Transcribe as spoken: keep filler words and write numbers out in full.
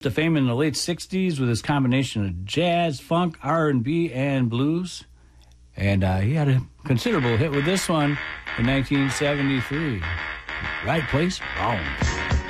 to fame in the late sixties with his combination of jazz, funk, R and B, and blues. And uh, he had a considerable hit with this one in nineteen seventy-three. Right place, wrong.